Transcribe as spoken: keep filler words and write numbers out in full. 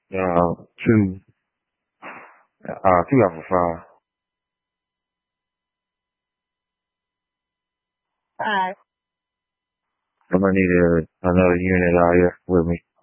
Uh, two, uh, two out of five. Five. I'm gonna need a, another unit out here with me.